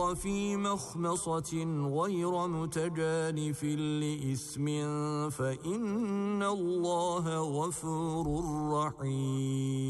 مر في مخمصة غير متجانف لإثم فإن الله غفور رحيم.